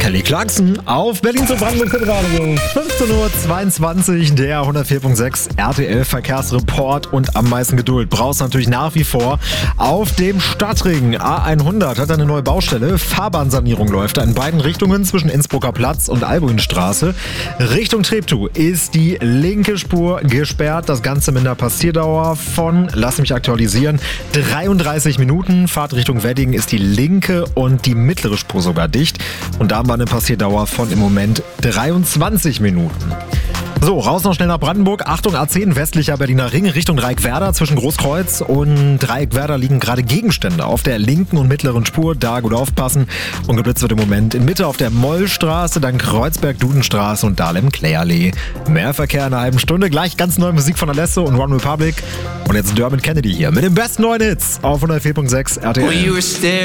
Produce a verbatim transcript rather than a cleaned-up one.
Kelly Clarkson auf Berlin zu Brandenburg Radio. fünfzehn Uhr zweiundzwanzig, der hundertvier Komma sechs R T L Verkehrsreport und am meisten Geduld brauchst du natürlich nach wie vor auf dem Stadtring. A hundert hat eine neue Baustelle. Fahrbahnsanierung läuft in beiden Richtungen zwischen Innsbrucker Platz und Albuinstraße. Richtung Treptow ist die linke Spur gesperrt. Das Ganze mit einer Passierdauer von, lass mich aktualisieren, dreiunddreißig Minuten. Fahrt Richtung Wedding ist die linke und die mittlere Spur sogar dicht. Und da haben wir eine Passierdauer von im Moment dreiundzwanzig Minuten. So, raus noch schnell nach Brandenburg. Achtung, A zehn, westlicher Berliner Ring, Richtung Dreieckwerder. Zwischen Großkreuz und Dreieckwerder liegen gerade Gegenstände auf der linken und mittleren Spur. Da gut aufpassen. Und geblitzt wird im Moment in Mitte auf der Mollstraße, dann Kreuzberg-Dudenstraße und Dahlem-Klärallee. Mehr Verkehr in einer halben Stunde. Gleich ganz neue Musik von Alesso und One Republic. Und jetzt Dermot Kennedy hier mit den besten neuen Hits auf hundertvier Komma sechs R T L.